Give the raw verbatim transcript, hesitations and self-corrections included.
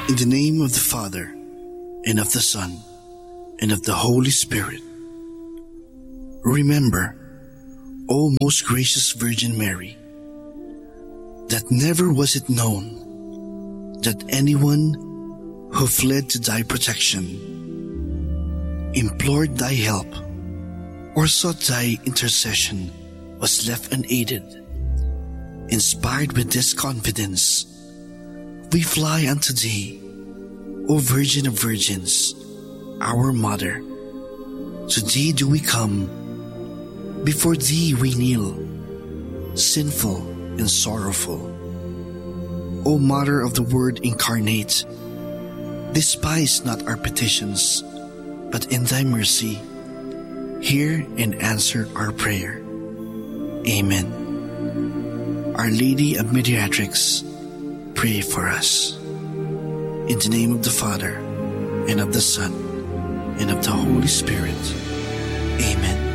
In the name of the Father, and of the Son, and of the Holy Spirit. Remember, O most gracious Virgin Mary, that never was it known that anyone who fled to thy protection, implored thy help, or sought thy intercession was left unaided. Inspired with this confidence, we fly unto thee, O Virgin of Virgins, our Mother. To thee do we come, before thee we kneel, sinful and sorrowful. O Mother of the Word incarnate, despise not our petitions, but in thy mercy, hear and answer our prayer. Amen. Our Lady of Mediatrix, pray for us. In the name of the Father, and of the Son, and of the Holy Spirit. Amen.